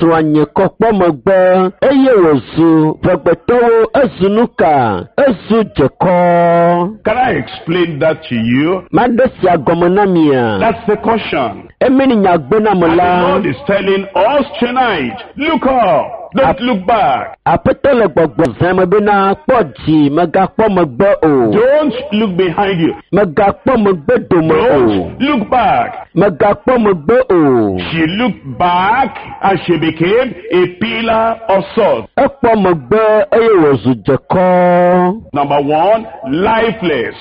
esranye kokpomegbe eye wozu vegbetewo ezunuka ezu jeko. Can I explain that to you? Madesi agomonamia. That's the caution. Emeni nyagbena And the mola. Lord is telling us tonight, look up. Don't look back. Apetole gbogbo zemebina kpodi megakpomegbe o. Don't look behind you. Megakpomegbe dome o. Don't look back. Megakpomegbe o. She looked back and she became a pillar of salt. Ekpomegbe eye wozu jeko. Number one, lifeless.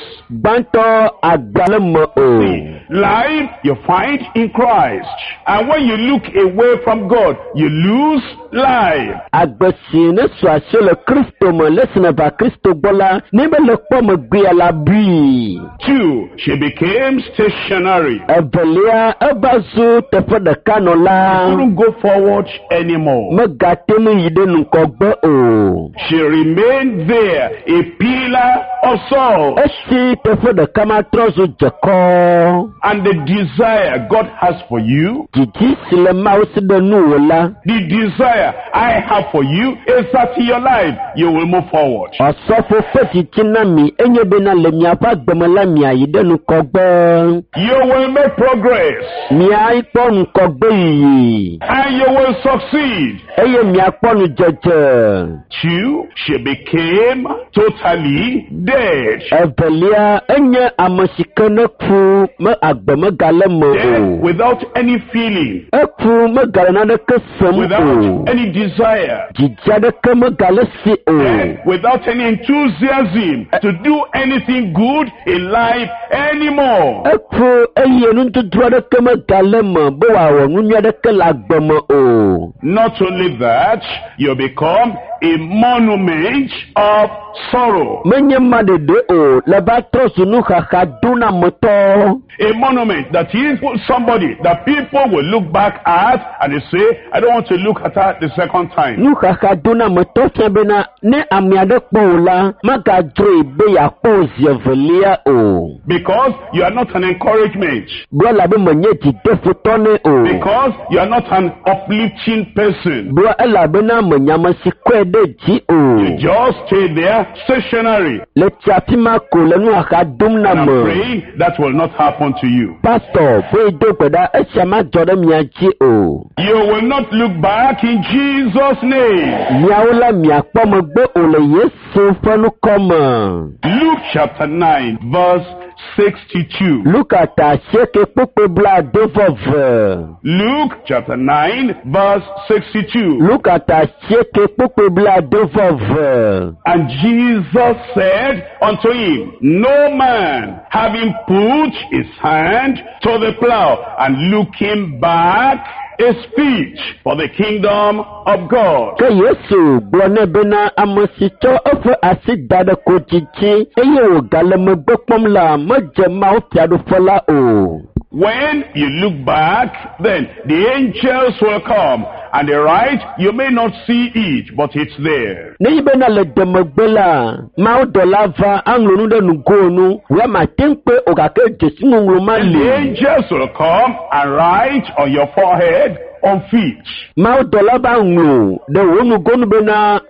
Banto agbalemo o. Life you find in Christ. And when you look away from God, you lose life. Agbesi ne swase le Kristo me lesine va Kristo bola ne be le kpomegbe ala bi. Two, she became stationary. Evelia ebazu tefe deka no la. Couldn't go forward anymore. Megatenu yide nkogbe o. She remained there, a pillar of salt. Esi tefe deka ma trozu jeko. And the desire God has for you, Jiji sile ma osi de nu wola. the desire I have for you is that in your life you will move forward. Osofo feti chinami enye bena le miapa gbemela mia yide nkogbe. You will make progress Mia ipo nkogbe yi. and you will succeed. Eye mia ponu jeje. Two, she became totally dead. Evelia enye amosikene ku me agbeme gale mo Dead o. without any feeling, Eku me gale na de kesem without o. any desire, Jija de ke me gale si o. dead without any enthusiasm to do anything good in life anymore. Eku eye nuntutu de ke me gale mo bo wa wo nunya de ke la gbeme o. Not only that, you become a monument of sorrow. Menye ma de o le ba trosu nu kaka duna moto. A monument that if somebody that people will look back at and they say, I don't want to look at her the second time. Nu kaka duna moto sebena ne amia de po la maka dre be ya po Evelia o. Because you are not an encouragement. Bro la be menye ti defutone o. Because you are not an uplifting person. Bro ela be na menyama si kwede ji o. You just stay there stationary. Le tiatima ko le nu aka dum na And I'm mo. praying that will not happen to you. Pastor, boy do kweda esama jore mia ji o. You will not look back in Jesus' name. Miaula mia kpo mo gbe o le Yesu fanu koma. Luke chapter 9 verse 62. Luka ta sheke pope bla devove. Luke chapter 9 verse 62. Luka ta sheke pope bla devove. And Jesus said unto him, no man having put his hand to the plow and looking back is fit for the kingdom of God. Ke Yesu glone bena amosito ofe asidade ko chichi eye o gale me gbopom la mo je ma o fiado fola o. When you look back, then the angels will come and the right, you may not see it, but it's there. Ne bena le demegbela ma o dolava anglonu de nugonu we ma tempe o ga ke jesu ngulu ma And the le. angels will come and write on your forehead, on feet. Ma o dolava nglu de wonu gonu bena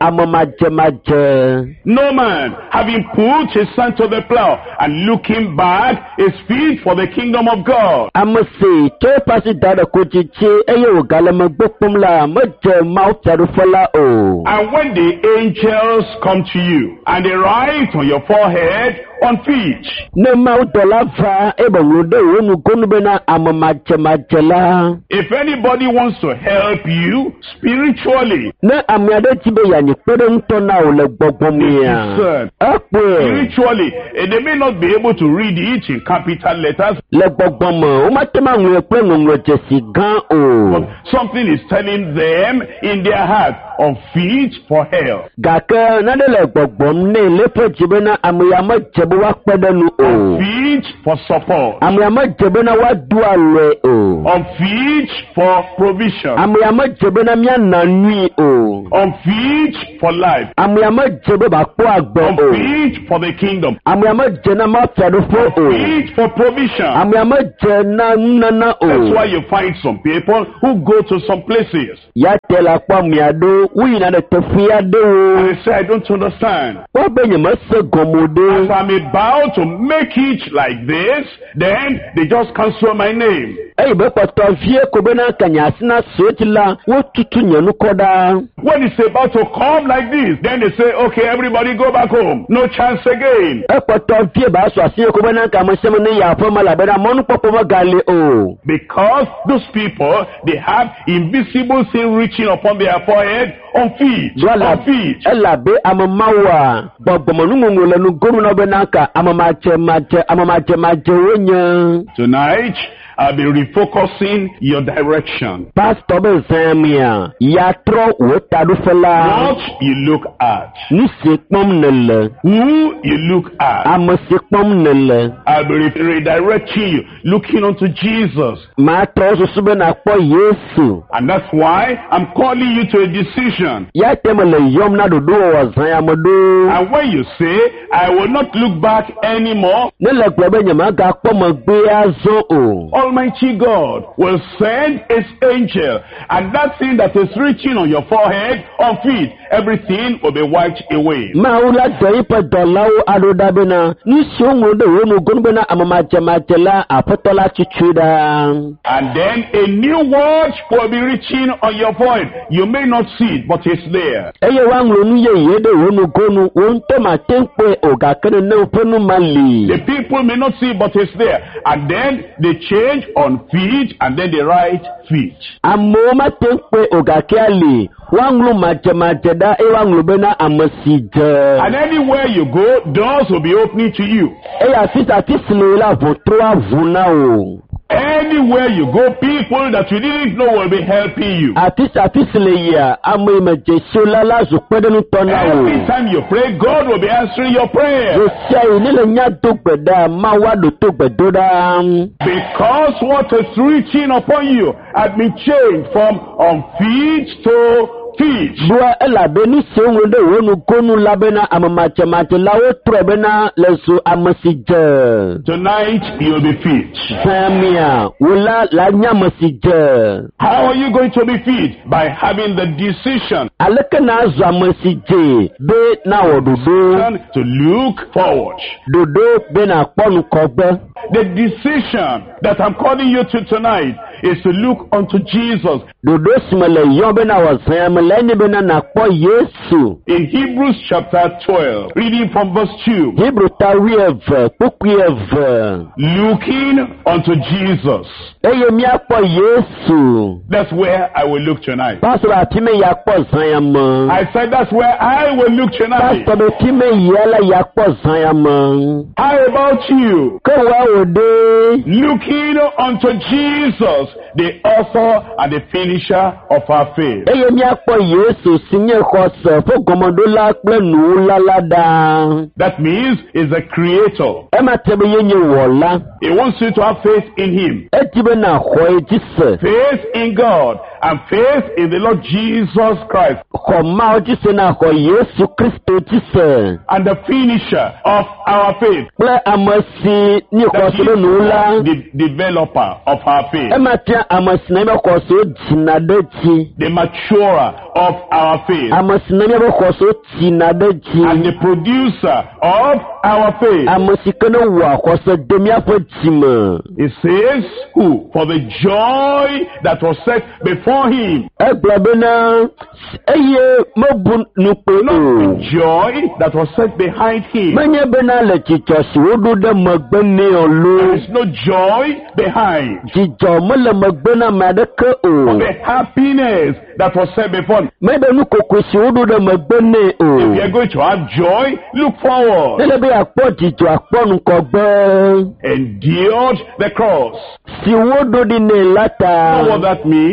amamaje. No man having put his hand to the plow and looking back is fit for the kingdom of God. Amose to pasi dada ko chichi eye o gale me gbopom la mo je ma o fiado fola o. And when the angels come to you and they write on your forehead, on feet, Ne ma o dolava e bo de wonu gonu bena amamaje la. if anybody wants to help you spiritually, Ne amiade tibe ya ni pere nto na o le gbogbo mi ya. Listen. Ape spiritually, they may not be able to read it in capital letters, le gbogbo mo o ma te ma nwe pe nwe jesi gan but o. something is telling them in their heart, unfit for hell. Gake nade le gbogbom ne lepo jibena amuyama jebe wa kpedenu o. Unfit for support. Amuyama jebena wa duale o. Unfit for provision. Amuyama jebena mia nanui o. Unfit for life. Amuyama jebe ba kpo agbe o. Unfit for the kingdom. Amuyama jena ma fiadofo o. Unfit for provision. Amuyama jena nana o. That's why you find some people who go to some places. Ya tela kwa miado wina de tefia de o. And they say, I don't understand. Wa benye mase gomode. As I'm about to make it like this, then they just cancel my name. Ey be poto vie ko bena kanyasina sotila wo tutu nyanu koda. When it's about to come like this, then they say, okay, everybody go back home. No chance again. E poto vie ba so asiye ko bena kamasema ne ya fama la bena monu popo magale o. Because those people, they have invisible sin reaching upon their forehead, unfit. Elabe amamawa bogbomonu ngongole nu goru na benaka amamache mache wonya. Tonight, I'll be refocusing your direction. Pastor Bezamia yatro wetadufela. What you look at. Ni sekpom nele. Who you look at. Amasekpom nele. I'll be redirecting you, looking unto Jesus. Matro susube na po Yesu. And that's why I'm calling you to a decision. Yatemele yom na dodo wazayamodo. And when you say, I will not look back anymore, nele kwebe nyamaga po magbe azo o. Almighty God will send His angel, and that thing that is reaching on your forehead, unfit, everything will be wiped away. Maula daipa dolawo adodabena ni shongo de wono gonbena amamajamajela apotola chichuda. And then a new word will be reaching on your forehead. You may not see it, but it's there. Eye wanglo nuye yede wono gonu wonto matempe ogakene ne upenu mali. The people may not see it, but it's there. And then they change unfit, and then they write fit. Amoma tempe ogakeali wanglo majamajeda e wanglo bena amasija. And anywhere you go, doors will be opening to you. Eya sita tislela votroa vunao. Anywhere you go, people that you didn't know will be helping you. Every time you pray, God will be answering your prayer. Because what is reaching upon you has been changed from unfit to fit. Tonight you'll be fit. How are you going to be fit? By having the decision to look forward. The decision that I'm calling you to tonight is to look unto Jesus. In Hebrews chapter 12, reading from verse 2. Looking unto Jesus. That's where I will look tonight. I said that's where I will look tonight. How about you? Looking unto Jesus, the author and the finisher of our faith. That means he's the creator. He wants you to have faith in him. Faith in God and faith in the Lord Jesus Christ. And the finisher of our faith. That is the developer of our faith. The maturer of our faith. And the producer of our faith. It says, who? For the joy that was set before him. Not the joy that was set behind him. There is no joy behind. The happiness that was set before him. If you are going to have joy, look forward. Endured the cross. You know what that means?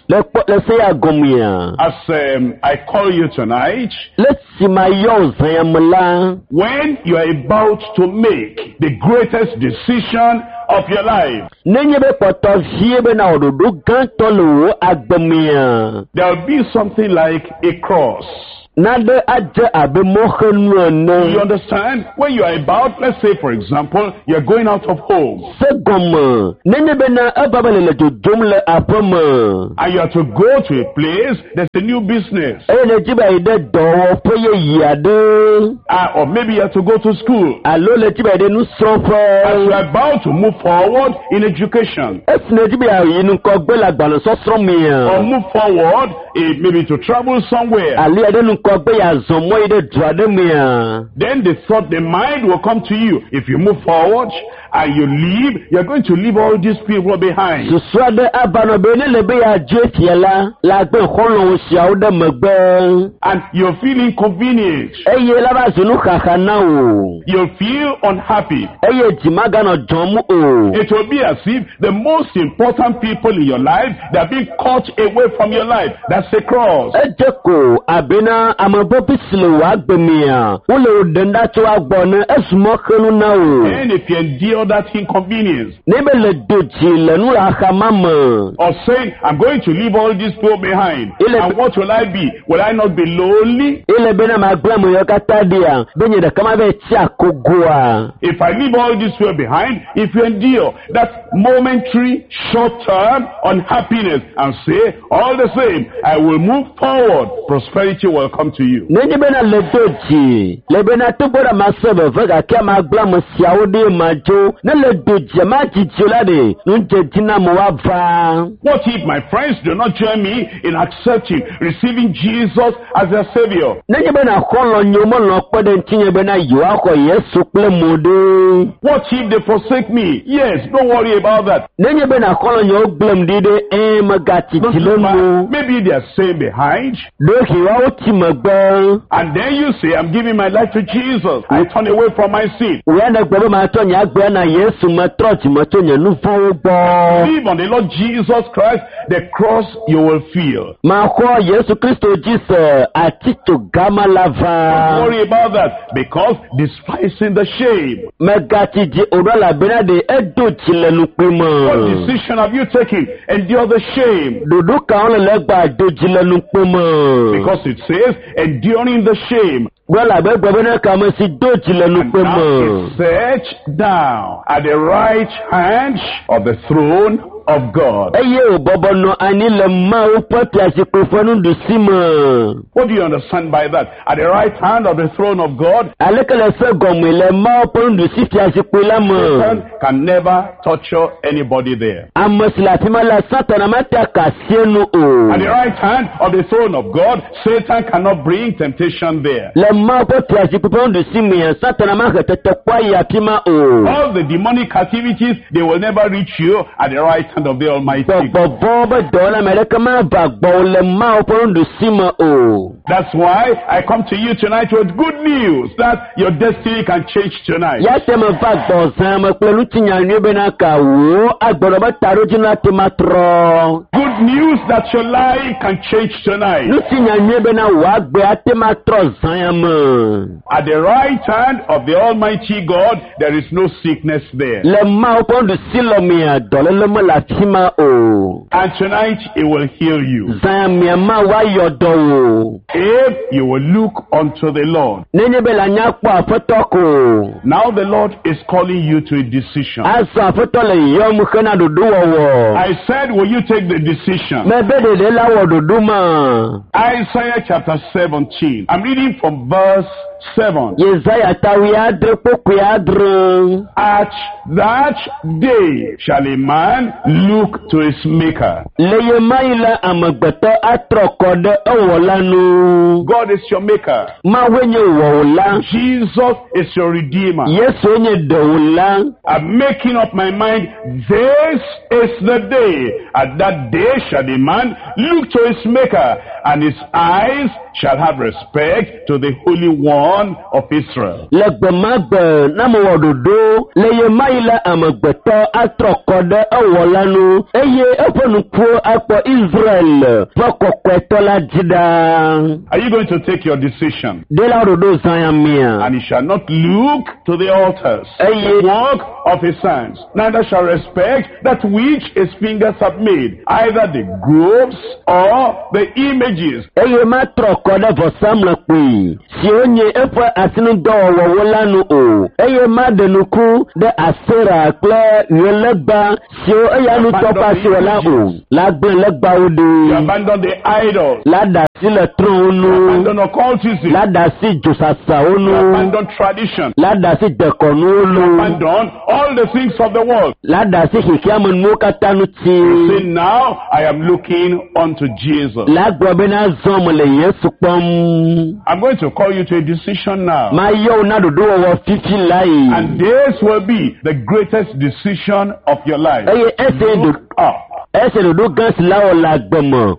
Le se ya gomia. As I call you tonight, Le simayo zayamla. when you are about to make the greatest decision of your life, Nenye be poto vie be na odudu gantolo agbemia. there will be something like a cross. Nade aje abe mohenu ene. You understand? When you are about, let's say for example, you're going out of home Se gomme. Nenye be na ababele le jujum le apome. and you have to go to a place, there's a new business. Eye ne jiba ide dowo peye yade. Or maybe you have to go to school. Alo le jiba ide nu As srofe. you are about to move forward in education, Esi ne jiba yinu ko gbe la gbalo so or sromia. move forward maybe to travel somewhere, Ali ade nu ko gbe ya zomo ide duade mia. then the thought, the mind will come to you. If you move forward and you leave, you're going to leave all these people behind. Suswade abano be ne le be ya jefiela. La gbe kholo sia ode megbe. And you'll feel inconvenient. Eye la ba zunu kakana o. You'll feel unhappy. Eye jimaga no jomu o. It will be as if the most important people in your life, they're being cut away from your life. That's a cross. Ejeko abena amabo bisilo wa gbemia. Ule udenda to agbone esmo khenu na o. And if you endure that inconvenience, Nebe le doji le nu la khamama. or saying, I'm going to leave all these people behind, and what will I be? Will I not be lonely? Ile bena magba mo yokata dia. Benye de kama be tia kogua. If I leave all these people behind, if you endure that momentary, short-term unhappiness and say, all the same, I will move forward, prosperity will come to you. Nenye bena le doji. Le bena tubora masebe vega kia magba mo siaudi majo. Ne le doji ma jijiola de. Nunje jina mo wava. What if my friends do not join me in accepting, receiving Jesus as their Savior? Nenye bena kholo nyomo no kpede ntinye bena yuwa ko Yesu kple mode. What if they forsake me? Yes, don't worry about that. Nenye bena kholo nyo glem dide magati tilemu. Maybe they are staying behind, Do hiwa uti magba. and then you say, I'm giving my life to Jesus. I turn away from my sin. Uyana gbebe ma to nya gbe na Yesu ma trot ma to nya nu fo bo. Believe on the Lord Jesus Christ, the cross you will feel. Ma ko Yesu Kristo Jesus ati to gama Don't lava. worry about that, because despising the shame. Magati ji odola bena de edo tilenu What pimo. decision have you taken? Endure the shame. Dudu ka on le gba do jilenu pimo. Because it says, enduring the shame. Gwala be gbebe na ka mo si do jilenu And now pimo. is set down at the right hand of the throne of God. Eye o bobo no ani le ma o pati asiko fonu du sima. What do you understand by that? At the right hand of the throne of God, Alekele se gomu le ma o ponu du sifi asiko la mo. Satan can never torture anybody there. Amosila tima la satana mata kasienu o. At the right hand of the throne of God, Satan cannot bring temptation there. Le ma o pati asiko fonu du sima satana ma tete kwa ya tima o. All the demonic activities, they will never reach you at the right hand of the Almighty. Bobo be dola meleka ma bagbo le ma o ponu du sima o. That's why I come to you tonight with good news that your destiny can change tonight. Ya tema bagbo zama pelu tinya nyebe na ka wo agboro ba taro jina tematro. Good news that your life can change tonight. Nu tinya nyebe na wa gbe atematro zama. At the right hand of the Almighty God, there is no sickness there. Le ma o ponu du silomia dole le mo la tima o. And tonight, He will heal you. Zama ma wa yodo o. If you will look unto the Lord. Nenye be la nya po afotoko. Now the Lord is calling you to a decision. Asa afoto le yom khana dudu wo. I said, will you take the decision? Me be de la wo dudu ma. Isaiah chapter 17. I'm reading from verse 7. Yesaya tawi adre poku adre. At that day shall a man look to his maker. Leye maila amagbeto atrokode ewolanu. God is your maker. Ma wenye wola. Jesus is your redeemer. Yesu enye dola. I'm making up my mind. This is the day. At that day shall a man look to his maker and his eyes shall have respect to the Holy One of Israel. Legbemagbe namowododo leye maila amagbeto atrokode ewolanu eye efonukuo akpo Israel fokokweto la jida. Are you going to take your decision? Dela ododo zanyamia. And he shall not look to the altars, the work of his hands, neither shall respect that which his fingers have made, either the groves or the images. Eye matrokode vosamla kwi. Si onye efe asinu dowo wolanu o. Eye madenuku de asera kle yelegba si o eyanu topa si wala o. Lagbe legba ode. You abandon the idols. Lada si le tron You onu. abandon occultism. Lada si josasa You onu. abandon tradition. Lada si dekonu You onu. abandon all the things of the world. Lada si hikiamu nwokatanu ti. Say, now I am looking unto Jesus. Lagbo bena zomole Yesu pom. I'm going to call you to a decision now. Ma yo na dodo wo fifi lai. And this will be the greatest decision of your life. Eye ese do Look up ese dodo gansi lawo lagbomo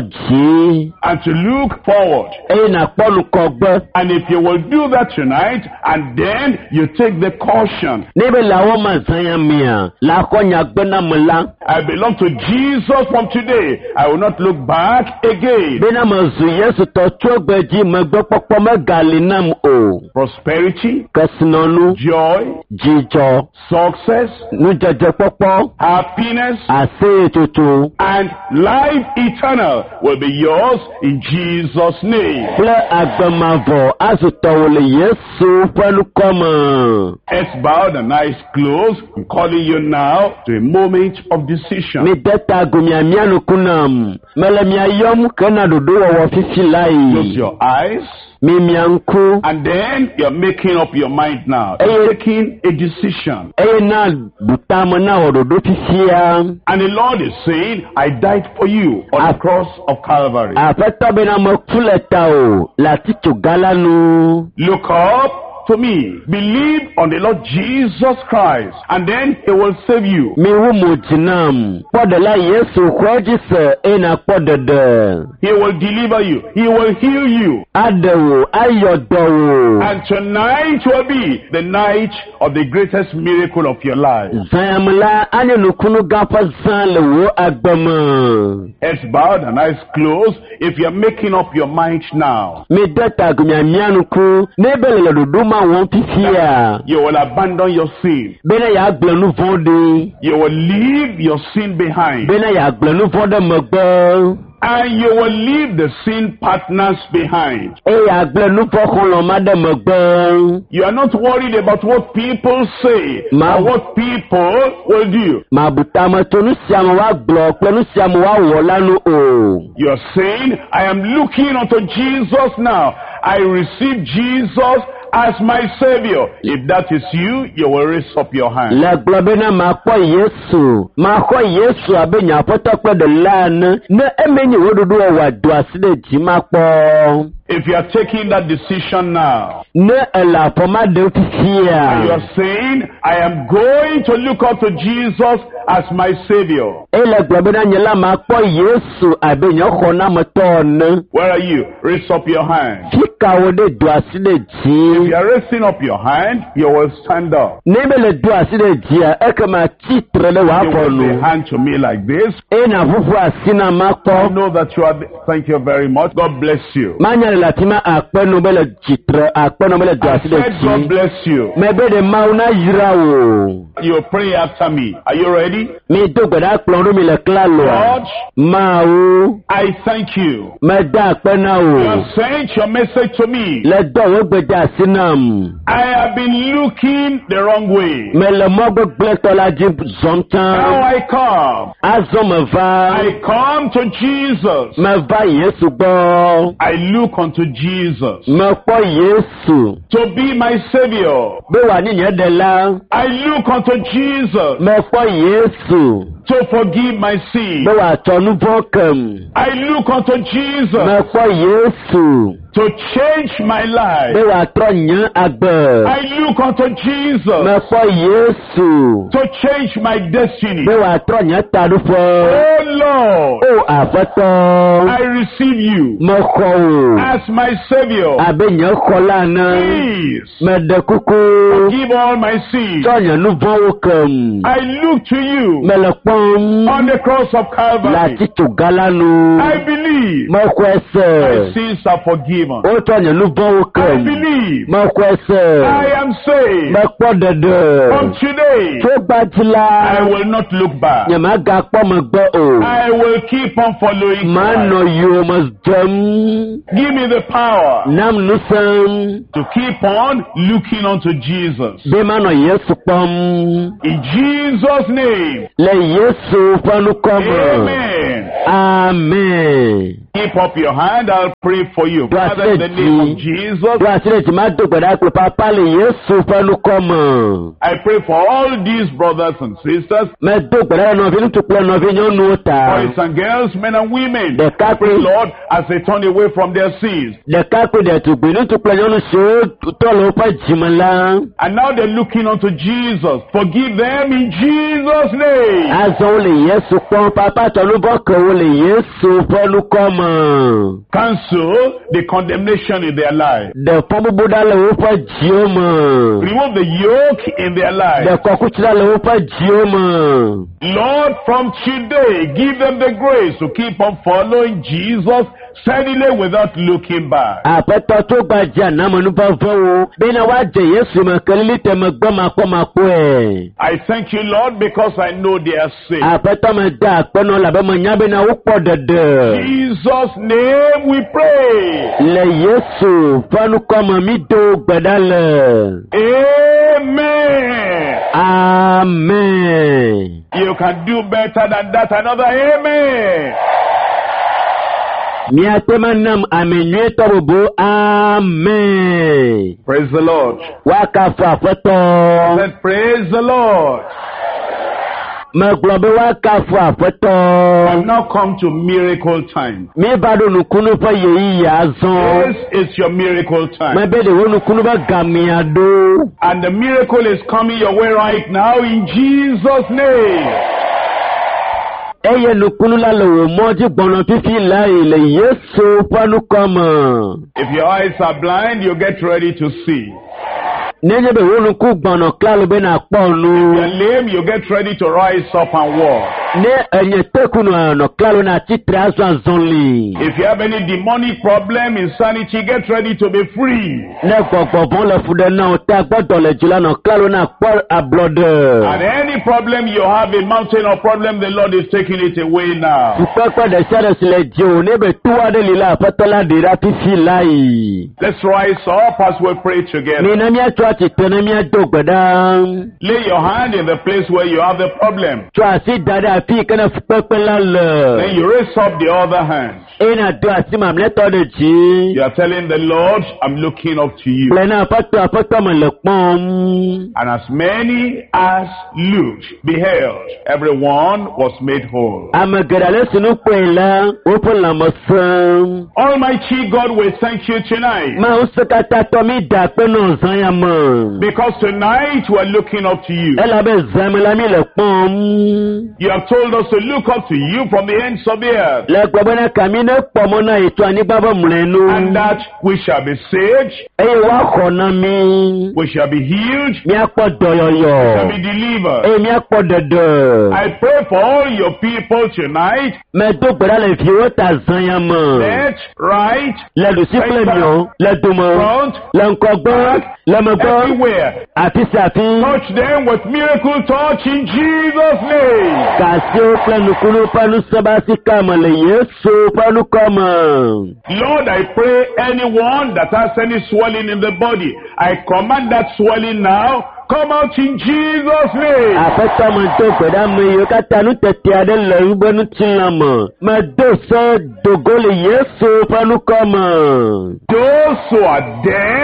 poji. and to look forward. Eye na ponu kogbe. And if you will do that tonight, and then you take the caution, Nebe lawo mazanya mia. La konya gbena mla. I belong to Jesus from today. I will not look back again. Bena mazu Yesu to chogbeji megbo popo megalinam o. Prosperity, Kasinonu. joy, Jijo. success, Nujeje popo. happiness, Ase tutu. and life eternal will be yours in Jesus' name. Ple agbemavo azutowole Yesu pelu koma. Heads bowed and eyes closed. I'm calling you now to a moment of decision. Mi deta gumia mianu kunam. Mele miayom kena dodo wo fifi Close lai. your eyes. Mi mianku. And then you're making up your mind now. You're taking a decision. Eye na butama na ododo fifia. And the Lord is saying, I died for you on the cross of Calvary. Afeta bena mokuleta o. Laticho galanu. Look up to me. Believe on the Lord Jesus Christ, and then He will save you. Mi wumu jinam. Podela Yesu kwejise ena podede. He will deliver you. He will heal you. Adewo ayodowo. And tonight will be the night of the greatest miracle of your life. Zayamla ane nukunu gapa zanle wo agbama. Heads bowed and eyes closed. If you're making up your mind now, Mi deta gumia mianuku. Nebele le duduma won pifia. you will abandon your sin. Bena ya glenu vonde. You will leave your sin behind. Bena ya glenu vonde megbe. And you will leave the sin partners behind. E ya glenu vokolo made megbe. You are not worried about what people say Ma- or what people will do. Mabutama tonu siamu wa glo. Plenu siamu wa wolanu o. You are saying, I am looking unto Jesus now. I receive Jesus as my Savior. If that is you, you will raise up your hand. Le globena makwa Yesu. Makwa Yesu abenya potokwe de lan. Ne emeni wodudu wa duaside jimakpo. If you are taking that decision now, Ne ela poma de and you fia. are saying, I am going to look up to Jesus as my Savior. Ele globena nyela makwa Yesu abenya khona motone. Where are you? Raise up your hand. Fika wode duaside If ji. you are raising up your hand, you will stand up. Nebele duaside ji ekema titre le You will waponu. say hand to me like this. Ena fufu asina I makpo. know that you are. Thank you very much. God bless you. Manya latima akpenu bele titre akpenu bele I duaside said God ji. bless you. Mebede mauna yirawo. You pray after me. Are you ready? Mi dogoda kplonru mi le klalo. God, Mawu. I thank you. Meda akpena You o. have sent your message to me. Le dowo gbeja sinam. I have been looking the wrong way. Me le mogbe gletola ji Now zontan. I come. Azo me va. I come to Jesus. Me va Yesu gbɔ. I look unto Jesus Me kpɔ Yesu. to be my Savior. Be wa ni nye de la. I look unto Jesus Me kpɔ Yesu. to forgive my sin. Be wa tɔ nu vɔ kem. I look unto Me Jesus kpɔ Yesu. to change my life. Bẹ́ wà trọ́ yẹn àgbẹ̀. I look unto Jesus Mẹ́fọ́ Yéṣu. to change my destiny. Bẹ́ wà trọ́ yẹn tàdú fọ́. Oh Lord, Ó àfẹ́tọ́. I receive you Mẹ́kọ̀ o. as my Savior. Àbẹ̀ yẹn kọ́ lánàá. Please Mẹ́dẹ̀ kúkú. forgive all my sins. Tọ́ yẹn ló vọ́n wò kàn. I look to you Mẹ́lẹ̀ pọ́n. on the cross of Calvary. Láti tò gálánù. I believe Mẹ́kọ̀ my ẹsẹ̀. sins are forgiven. Ó tọ́ yẹn ló vọ́n wò I kàn. believe Mẹ́kọ̀ ẹsẹ̀. I am saved. Mẹ́kọ̀ dẹ̀dẹ̀. From today, Tó gbajúlá. I will not look back. Nyàmá ga pọ́ mọ̀ gbọ́ o. I will keep on following Màá nọ Christ. yóò mọ̀ jẹun. Give me the power Nam nusan. to keep on looking unto Jesus. Bí màá nọ Yéṣu pọ́n. In Jesus' name, Lẹ Yéṣu fọ́nù kọ́mọ̀. amen. Amen. Keep up your hand, I'll pray for you. Do I Father, in the say name of G? Jesus, Bí a ti lè ti máa dògbòdà pé pápá lè Yéṣu fọ́nù kọ́mọ̀. I pray for all these brothers and sisters, Mẹ dògbòdà náà fi ní tupọ̀ náà fi yán nu ta. boys and girls, men and women. Dẹ̀ka pé Lord, as they turn away from their sins. dẹ̀ka pé dẹ̀tùgbì ní tupọ̀ yán nu ṣe ó tọ́lọ̀ ó pẹ́ jìmọ̀ la. And now they're looking unto Jesus. Forgive them in Jesus' name. Azọ wo lè Yéṣu pọ́n pápá tọ́lú bọ́kọ̀ wo lè Yéṣu fọ́nù kọ́mọ̀. Cancel the condemnation in their life. Dẹ̀fọ́n búbú dálẹ̀ ó fẹ́ jí ó mọ̀. Remove the yoke in their life. Dẹ̀kọ̀ kúchí dálẹ̀ ó fẹ́ jí ó mọ̀. Lord, from today, give them the grace to keep on following Jesus steadily without looking back. Àpẹtọ tó gbajà náà nípa fọwọ́ bí náà wá jẹ Yéṣu mọ̀ kẹ́lẹ́lí tẹ̀mọ̀ gbọ́ máa kọ́ máa kó ẹ̀. I thank you, Lord, because I know they are saved. Àpẹtọ mọ̀ dá àpẹnà làbẹ́ mọ̀ nyábẹ́ náà ó pọ̀ dẹ̀dẹ̀. Jesus' name we pray. Lẹ̀ Yéṣu fọ́nukọ́mọ̀ mi tó gbẹ̀dálẹ̀. Amen. Amen. You can do better than that. Another amen. Miatema nam amenywe tọrọbọ amen. Praise the Lord. Wákàfọ àfẹ́tọ́. Let's praise the Lord. Mẹ̀gbọ́n wákàfọ àfẹ́tọ́. I've now come to miracle time. Mi bá dùn nùkúnú fẹ́ yèyí yà á zan. This is your miracle time. Mẹ bẹ́ẹ̀ de wo nùkúnú bá gàmì àdó. And the miracle is coming your way right now in Jesus' name. Ẹyẹ nùkúnú lálẹ́ wò mọ́jú gbọ̀nà fífi láàyè lè Yéṣu fọ́nukọ́mọ̀. If your eyes are blind, you get ready to see. N'enye bẹ̀ wo nùkú gbọ̀nà kílálù bẹ́ẹ̀ nà pọ̀ nù. If you're lame, you get ready to rise up and walk. Ní ẹ̀yẹ tẹ́kùnù ọ̀nà kílálù náà ti tẹ̀rẹ̀ aṣọ àzọ́nlé. If you have any demonic problem, insanity, get ready to be free. Ní gbọ̀gbọ̀ fún lẹ́fúdẹ́ náà tẹ́ gbọ́dọ̀ lẹ̀ jùlọ náà kílálù náà pọ̀ àbúrọ̀dẹ̀. And any problem you have, a mountain or problem, the Lord is taking it away now. Ìpẹ́pẹ́ dẹ̀ sẹ́rẹ̀ sílẹ̀ jẹ́ òun níbẹ̀ túwádé lílá àfẹ́tọ́lá dèrà fífi láàyè. Let's rise up as we pray together. Ní iná miá tó àti tẹ̀lé miá tó gbẹ̀dá. Lay your hand in the place where you have the problem. Tó àti dáadáa fi ìkànnì pẹ́pẹ́ lálẹ́. Then you raise up the other hand. Ina do àti màmúlẹ́tọ̀ dè jí. You are telling the Lord, I'm looking up to you. Pẹ̀lú àfẹ́tọ̀ mọ̀lẹ́pọ̀n. And as many as looked, beheld, everyone was made whole. Àmọ̀gẹ̀dàlẹ́ sínú pẹ̀lá, ó fún làmọ̀ sàn. Almighty God, we thank you tonight. Máa ń sẹ́kátà tọ́ mi dà pé náà zan ya mọ̀. Because tonight we're looking up to you. Ẹ lábẹ́ zàmìlámì lẹ̀pọ̀n. You have told us to look up to you from the ends of the earth. Lẹ́gbẹ̀bẹ́ náà kàmí náà pọ̀ mọ́ náà ètò àníbábọ̀ mùrẹ́nu. And that we shall be saved, Ẹyẹ wá kọ̀ọ̀nà mi. we shall be healed, Mi á pọ̀ we shall dọ̀yọ̀yọ̀. be delivered. Ẹyẹ mi á pọ̀ dẹ̀dẹ̀. I pray for all your people tonight. Mẹ́ẹ̀dọ́gbẹ̀rẹ́ lè fi owó ta zan ya mọ̀. Left, right, Lẹ́dù sípìlẹ̀ mìíràn, lẹ́dùnmọ̀, front, lẹ́nkọ̀gbọ́n, lẹ́mọ̀gbọ́n, everywhere. àti sàfin. Touch them with miracle touch in Jesus' name. Kàsí ó pẹ́nukúrú pẹ́nu sọ́bà sí kàmọ̀lẹ̀ Yéṣu pẹ́nu kọ́mọ̀. Lord, I pray anyone that has any swelling in the body, I command that swelling now. Come out in Jesus' name. Àfẹ́tọ́mọ̀ tó gbẹ̀dá mi yóò kátàánú tẹ̀tẹ̀ adé lẹ́yìn gbẹ́nu tí ń lọ mọ̀. Mẹ dòsọ́ dògólè Yéṣu pẹ́nu kọ́mọ̀. Those who are deaf,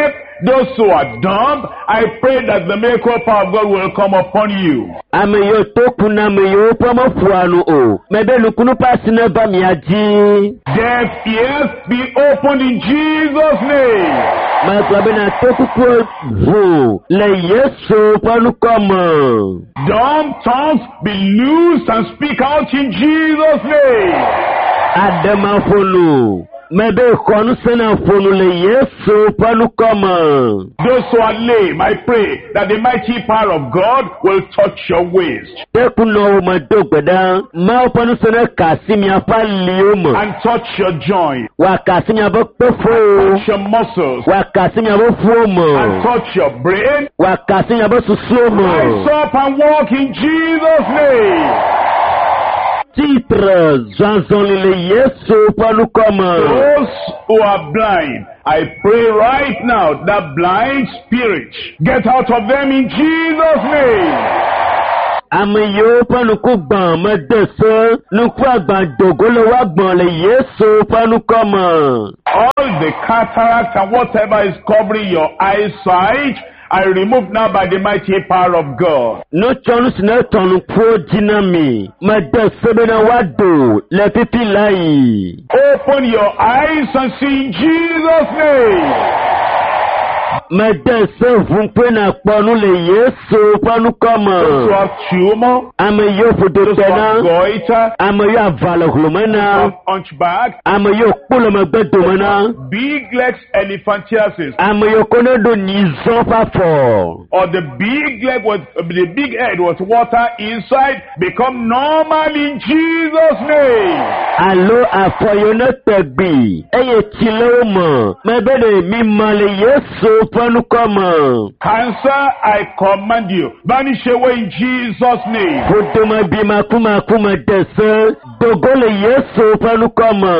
those who are dumb, I pray that the miracle power of God will come upon you. Ameyo tokuna meyo pomo fuanu o. Mebe nukunu pasine ba miaji. Deaf ears be opened in Jesus' name. Maklabena tokuko vu. Le Yesu panu kama. Dumb tongues be loosed and speak out in Jesus' name. Adama fonu. Mebe konu sena fonu le Yesu panu kama. Those who are lame, I pray that the mighty power of God will touch your waist. Tekuno madogbeda. Ma panu sena kasimi apa lioma. And touch your joint. Wa kasimi abo pefo. Touch your muscles. Wa kasimi abo fuomo. And touch your brain. Wa kasimi abo suslomo. Rise up and walk in Jesus' name. Titre Zanzonile Yesu panu kama. Those who are blind, I pray right now that blind spirit get out of them in Jesus' name. Ameyo panu kuban medese nuku agban dogolo wa gbon le Yesu panu kama. All the cataract and whatever is covering your eyesight, I remove now by the mighty power of God. No chonu sine tonu pro jinami. Medese bena wado le pipi lai. Open your eyes and see in Jesus' name. Medese vumpe na ponu le Yesu panu kama. Those who have tumor, Ameyo those who have fudotena. goiter, Ameyo avala those who hulumena. have hunchback, Ameyo kula magbedomena. big legs elephantiasis, Ameyo konodo nizon pa for. or the big leg with the big head with water inside, become normal in Jesus' name. Alo afoyone tegbi. Eye chile mo. Mebede mi male Yesu panu kama. Cancer, I command you, vanish away in Jesus' name. Fotoma bima kuma dese. Dogole Yesu panu kama.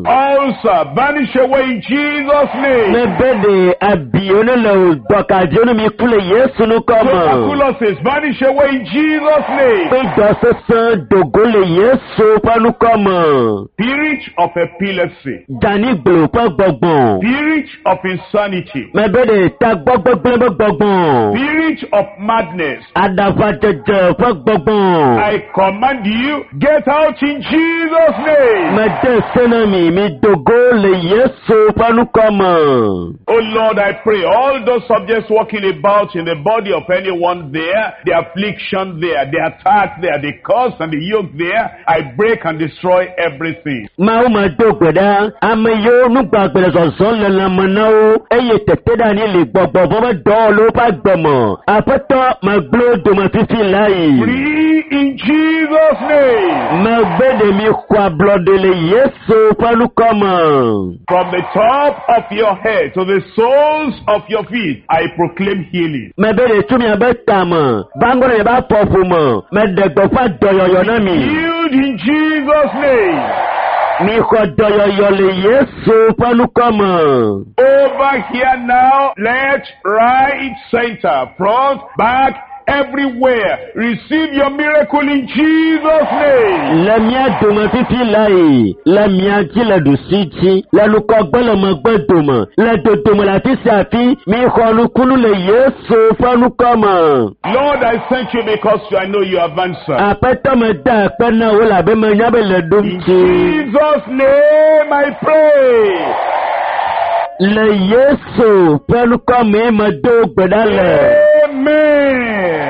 Ulcer, vanish away in Jesus' name. Mebede abiyone le dokajone mi kule Yesu nu kama. Tuberculosis, vanish away in Jesus' name. Pedose se dogole Yesu panu kama. Spirit of epilepsy, Dani glo pa gbọgbọn. spirit of insanity, Mebede ta gbọgbọgbọ gbọgbọn. spirit of madness, Adava jẹjẹ pa gbọgbọn. I command you, get out in Jesus' name. Mede senami mi dogo le Yesu panu kama. Oh Lord, I pray all those subjects walking about in the body of anyone there, the affliction there, the attack there, the curse and the yoke there, I break and destroy everything. Máa ma dógbẹ̀dá, àmì yóò núgbà gbẹ̀rẹ̀ sọ̀sọ́ lẹ́la mọ̀nà o. Eye tẹ̀tẹ̀ dání lè gbọ̀gbọ̀ fọ́fẹ́ dọ́ ló bá gbọ̀mọ̀. Àpẹtọ́ ma gbó dòmọ̀ fífi láàyè. Free in Jesus' name. Ma gbẹ́dẹ̀ mi kọ́ ablọ́dẹ̀lẹ̀ Yéṣu pálukọ́mọ̀. From the top of your head to the soles of your feet, I proclaim healing. Mẹ̀bẹ̀rẹ̀ túnmí abẹ́ tàmọ̀. Báńgọ́rẹ̀ yẹn bá pọ̀ fún mọ̀. Mẹ̀dẹ̀gbọ̀fà dọ̀yọ̀yọ̀ náà mi. Healed in Jesus' name. Mi kọ́ dọ̀yọ̀yọ̀ lè Yéṣu pálukọ́mọ̀. Over here now, left, right, center, front, back, everywhere. Receive your miracle in Jesus' name. Lamia doma fifi lai, lamia jila dusiti, la luka gbala magbadoma, la dodoma la tisafi, mi khonu kunu le Yesu fanu kama. Lord, I thank you because I know you have answered. Apata me da pena wala be me nyabe le In dumti. Jesus' name I pray. Le Yesu fanu kama ma do gbedale. Amen.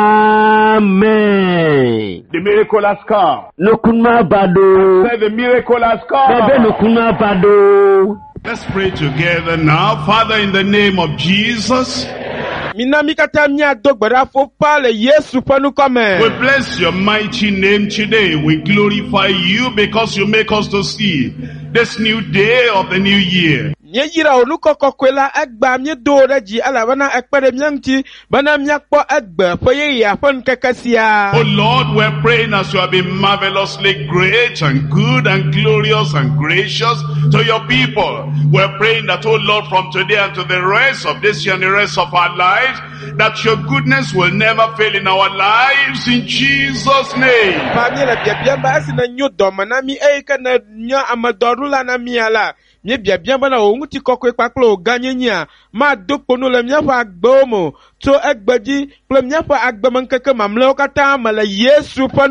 Amen. The miracle has come. Nukuna bado. Say the miracle has Bebe come. nukuna bado. Let's pray together now. Father, in the name of Jesus, Minamikata mia dogbera fo pale Yesu panu kame. we bless your mighty name today. We glorify you because you make us to see this new day of the new year. Nye yira onuko kokwela egba mie do reji ala wana ekpere mianti bana miakpo egbe foye ya fon kekasia. Oh Lord, we're praying as you have been marvelously great and good and glorious and gracious to your people. We're praying that, oh Lord, from today and to the rest of this year and the rest of our lives, that your goodness will never fail in our lives in Jesus' name. Pamela biamba asina nyo domana mi eika na nya amadorula na miala. mie biabia bana o nguti kokwe kpakple o ganyenya ma do kponu le miafa agbewo tso egbeji kple miafa agbemenkeke mamlewo katã me le Yesu ƒe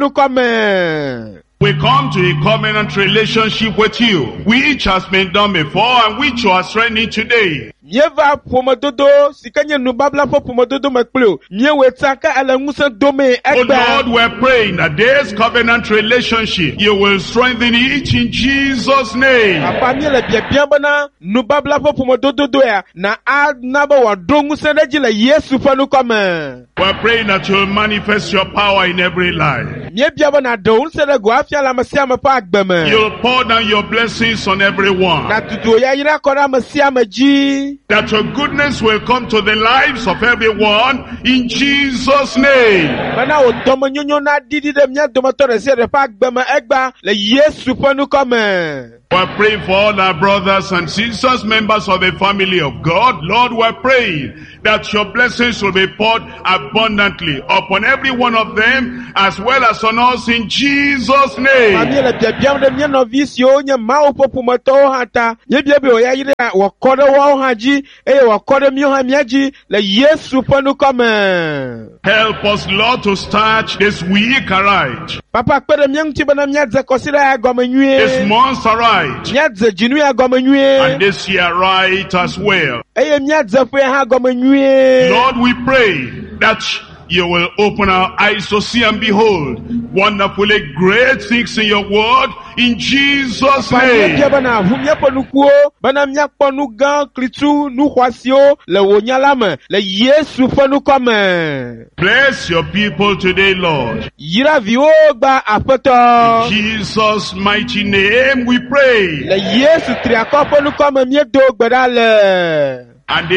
nukɔme. We come to a covenant relationship with you, which has been done before and which you are strengthening today. Mieva pomododo sikanye nubabla fo pomododo mekpleo miewe tsaka ala ngusa dome Oh egba. Lord, we're praying that this covenant relationship, you will strengthen it in Jesus' name. Apa miele biabia bana nubabla fo pomododo ya na naba wa do ngusa deji le Yesu ƒe nukɔme. We're praying that you will manifest your power in every life. Miebia bana do unse de go afia la mesia me pa agbeme. You'll pour down your blessings on everyone. Na tutu ya yira kora mesia meji. That your goodness will come to the lives of everyone in Jesus' name. Bana o domo nyonyo na didi de mia domoto de se de pa agbeme egba le Yesu ƒe nukɔme. We're praying for all our brothers and sisters, members of the family of God. Lord, we're praying that your blessings will be poured abundantly upon every one of them as well as on us in Jesus' name. Mamiele biabiam de mia novi siwo nye mawo ƒe ƒometɔwo hã ta. Míebia be wòya yi ɖe wòkɔ ɖe woawo hã dzi eye wòkɔ ɖe míawo hã mía dzi le Yesu ƒe nukɔme. Help us, Lord, to start this week aright. Papa kpe ɖe mía ŋuti bena míadze kɔsiɖa agɔme This nyuie. month aright. Míadze dzinu agɔme And nyuie. this year right as well. Eye míadze ƒe hã agɔme nyuie. Lord, we pray that you will open our eyes to see and behold wonderfully great things in your word in Jesus' name. Míebia bena ʋu míaƒe nukuwo bena míakpɔ nu gã klitu nu xɔasiwo le wò nya la me le Yesu ƒe nukɔme. Bless your people today, Lord. Yra viwo gba aƒetɔ. Jesus' mighty name we pray. Le Yesu triakɔ ƒe nukɔme míedo gbe ɖa le. And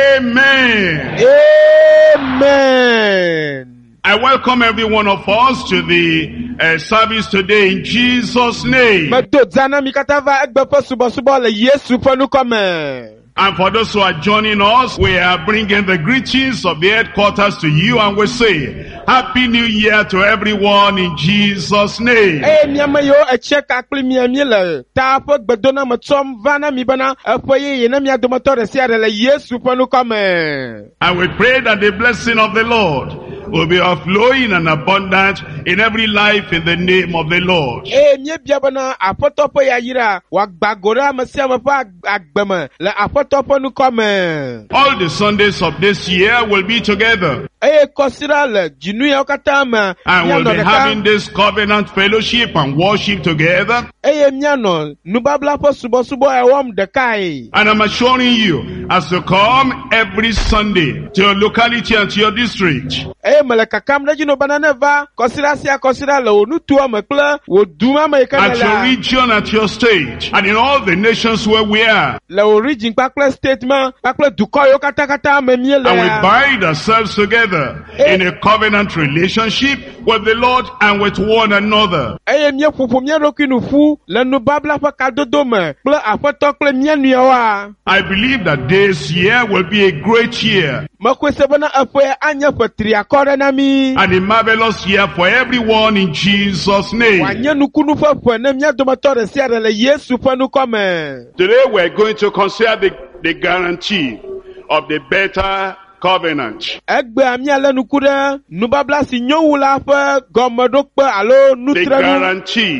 amen. Amen. I welcome every one of us to the service today in Jesus' name. Medo dzana mi katã va egbe ƒe subɔsubɔ le Yesu ƒe nukɔme. And for those who are joining us, we are bringing the greetings of the headquarters to you, and we say, Happy New Year to everyone in Jesus' name. Eye miame yiwo etsie kakpli mie le ta ƒe gbedona me tsɔm va na mi bena eƒe yeye ne mia dometɔ ɖe sia ɖe le Yesu ƒe nukɔme. And we pray that the blessing of the Lord will be overflowing and abundant in every life in the name of the Lord. Eye miebia bena aƒetɔ ƒe yayira wòagba go ɖe ame sia ame ƒe agbeme le aƒetɔ ƒe nukɔme. All the Sundays of this year will be together. Eye kɔsiɖa le dzinu yawo katã me And we'll míanɔ be having ɖeka. this covenant fellowship and worship together. Eye míanɔ nubabla ƒe subɔsubɔ wɔm ɖekae. And I'm assuring you, as you come every Sunday to your locality and to your district, Eye mele kakam ɖe dzi no bena ne va kɔsiɖa sia kɔsiɖa le wò nutoa me kple wò du ma me yi ke at ne your la. region, at your state, and in all the nations where we are. Le wò region kpakple state ma kpakple dukɔ yiwo katã me mie le And we ya. bind ourselves together in a covenant relationship with the Lord and with one another. Eye míeƒoƒo mía ɖokui nu ƒu le nubabla ƒe kadodo me kple aƒetɔ kple mía nɔewoa. I believe that this year will be a great year Mekoe se bena eƒe anye ƒe triakɔ ɖe na mi. and a marvelous year for everyone in Jesus' name. Wòanye nukunu ƒe ƒe ne mía dometɔ ɖe sia ɖe le Yesu ƒe nukɔme. Today we're going to consider the guarantee of the better covenant. Egbea míalé nuku ɖe nubabla si nyo wu la ƒe gɔmeɖokpe alo The nutrenu. guarantee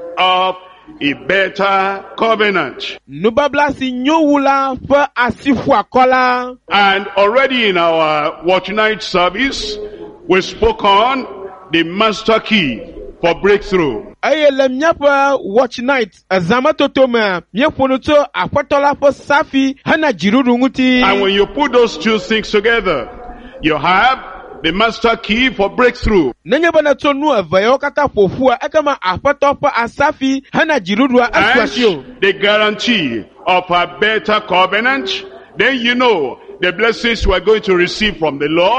of a better covenant. Nubabla si nyo wu la ƒe asiƒoakɔ la. And already in our watch night service, we spoke on the master key for breakthrough. Eye le míaƒe watch night ezãmetoto mea míeƒo nu tso aƒetɔ la ƒe safi hena dziɖuɖu ŋuti. And when you put those two things together, you have the master key for breakthrough. Nenye be ne tso nu eve yawo katã ƒoƒua ekema aƒetɔ ƒe asafi hena dziɖuɖua esu asi o. And the guarantee of a better covenant, then you know the blessings we are going to receive from the Lord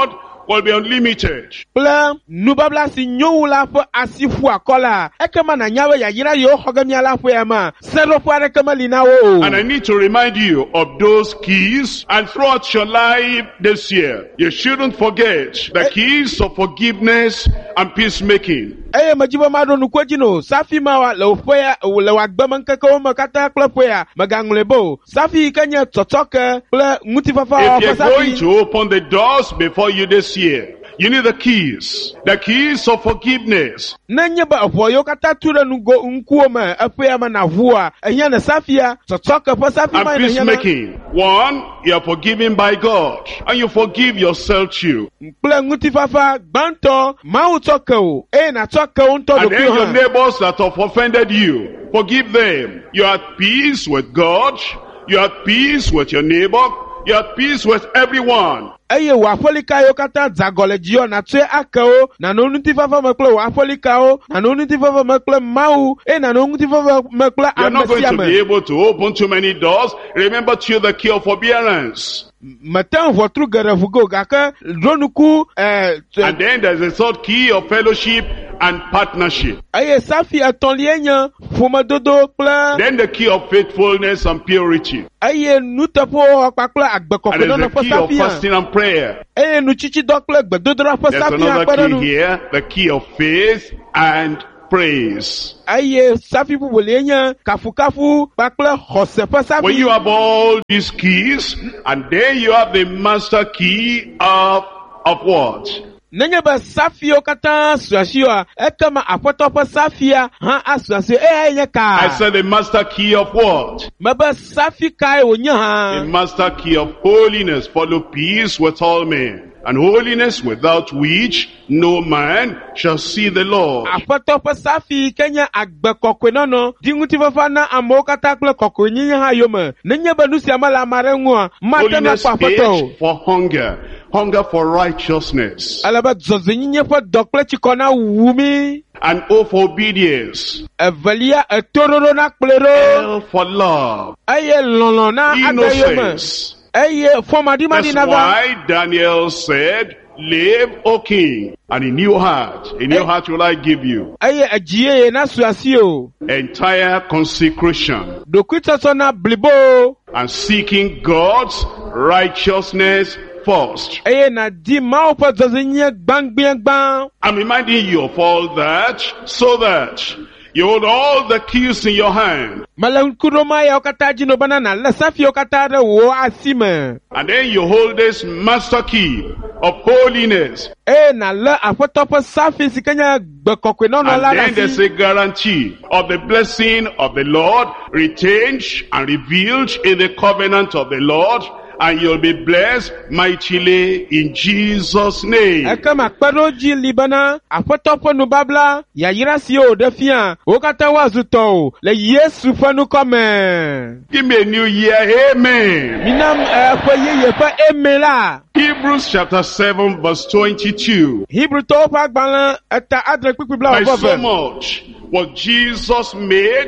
will be unlimited. Kple nubabla si nyowu la ƒe asifu akɔla. Ekema na nyawe yayira yewo xɔ ge mía la ƒe ya ma. Seɖoƒe aɖeke meli na wo o. And I need to remind you of those keys, and throughout your life this year, you shouldn't forget the keys of forgiveness and peacemaking. Eye medzi be maɖo nuku dzi no. Safi ma wa le woƒe ya le wo agbemeŋkekewo me katã kple ƒe ya megaŋlɔe be o. Safi yi ke nye tsɔtsɔke kple ŋutifafa If you're ƒe going safi. to open the doors before you this year, you need the keys of forgiveness. Nenye be eʋɔ yiwo katã tu ɖe ŋkuwo me eƒe ya me na ʋua. Ehia ne safia tsɔtsɔke ƒe safi ma And yi ne hia na. peacemaking. One, you are forgiven by God, and you forgive yourself too. Kple ŋutifafa gbãtɔ Mawu tsɔ ke o. Eye natsɔ ke wo ŋutɔ And then ɖokui your hã. neighbors that have offended you, forgive them. You are at peace with God, you are at peace with your neighbor, you are at peace with everyone. Eye wò aƒelika yiwo katã dzagɔ le dziɔ natsɔe ake wo. Nano ŋutifafa me kple wò aƒelikawo. Nano ŋutifafa me kple Mawu. Eye nano ŋutifafa me kple You are ame not going sia to be me. able to open too many doors. Remember to the key of forbearance. Mete ʋɔtru geɖe ʋu go gake ɖo nuku And then there's a third key of fellowship and partnership. eye safi etɔ̃lia nye ƒomedodo kple Then the key of faithfulness and purity. eye nuteƒewɔwɔ kpakple And agbekɔkɔenɔnɔ there's the ƒe key of safi hã. fasting and prayer. Eye nutsitsidɔ kple gbedodoɖa ƒe There's safi hã another kpe ɖe key nu. here, the key of faith and praise. Eye safi bubulie nye kafukafu kpakple xɔse ƒe When you safi. have all these keys, and then you have the master key of what? Nenye be safiwo katã su asi oa, ekema aƒetɔ ƒe safia hã asu asi. Eya nye I ka. said the master key of what? Mebe safi kae wònye The hã. master key of holiness. Follow peace with all men, and holiness without which no man shall see the Lord. Aƒetɔ ƒe safi ke nye agbekɔkɔenɔnɔ di ŋutifafa na amewo katã kple kɔkɔenyenye hã yome. Nenye be nu sia mele ame aɖe ŋu o, mate ŋu Holiness akpɔ aƒetɔ o. pays for hunger for righteousness, Ale be dzɔdzɔenyenye ƒe dɔ kple tsikɔ na wu mi. and O for obedience, Evelia etoɖoɖo na kplɔe ɖo. L for love, Eye lɔlɔ na ade yome. innocence. Eye fɔmaɖimaɖi That's na va. why Daniel said, live, O king, and a new heart will I give you. Eye edzi yeye na su asi o. Entire consecration Ɖokuitsɔtsɔ na blibo. and seeking God's righteousness first. Eye na di Mawu ƒe dzɔdzɔenyenye gbãgbiãgbã. I'm reminding you of all that so that you hold all the keys in your hand, Mele ŋku ɖom eyawo katã dzi no bena nalé safiwo katã ɖe wò asi me. and then you hold this master key of holiness, Eye nalé aƒetɔ ƒe safi si ke nye gbekɔkɔenɔnɔ and la then ɖe there's asi. a guarantee of the blessing of the Lord retained and revealed in the covenant of the Lord, and you'll be blessed mightily in Jesus' name. Ekema kpeɖodzi li bena aƒetɔ ƒe nubabla yayra siwo wòɖe fia wo katã woazu tɔwo le Yesu ƒe nukɔ me. Give me a new year, amen. Minam ƒe yeye ƒe eme la. Hebrews chapter 7 verse 22. Hibrutɔwo ƒe agbalẽ eta adre kpikpi bla By so wɔveve. much was Jesus made